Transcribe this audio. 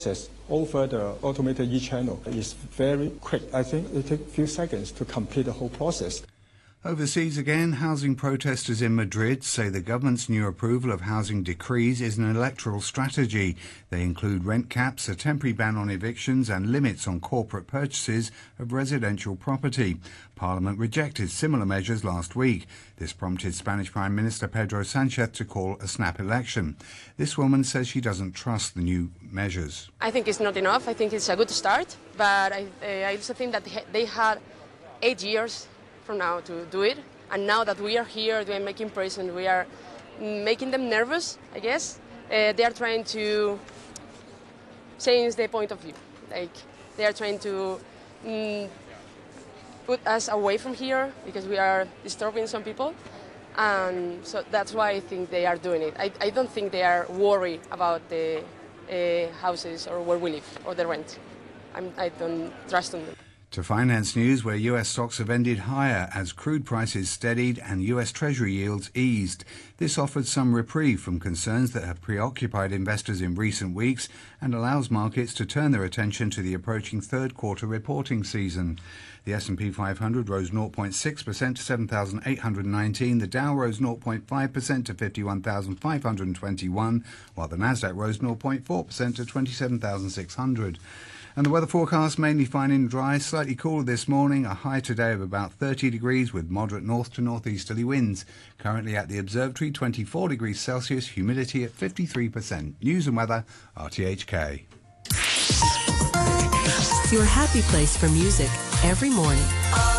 Over the automated e-channel is very quick. I think it takes a few seconds to complete the whole process. Overseas again, housing protesters in Madrid say the government's new approval of housing decrees is an electoral strategy. They include rent caps, a temporary ban on evictions and limits on corporate purchases of residential property. Parliament rejected similar measures last week. This prompted Spanish Prime Minister Pedro Sanchez to call a snap election. This woman says she doesn't trust the new measures. I think it's not enough. I think it's a good start, but I also think that they had 8 years from now to do it, and now that we are here, we are making pressure, we are making them nervous, I guess. They are trying to change the point of view. Like, they are trying to put us away from here because we are disturbing some people, and so that's why I think they are doing it. I don't think they are worried about the houses or where we live or the rent. I don't trust them. To finance news, where US stocks have ended higher as crude prices steadied and US Treasury yields eased. This offered some reprieve from concerns that have preoccupied investors in recent weeks and allows markets to turn their attention to the approaching third quarter reporting season. The S&P 500 rose 0.6% to 7,819. The Dow rose 0.5% to 51,521, while the Nasdaq rose 0.4% to 27,600. And the weather forecast, mainly fine and dry, slightly cooler this morning, a high today of about 30 degrees with moderate north to northeasterly winds. Currently at the observatory, 24 degrees Celsius, humidity at 53%. News and weather, RTHK. Your happy place for music every morning.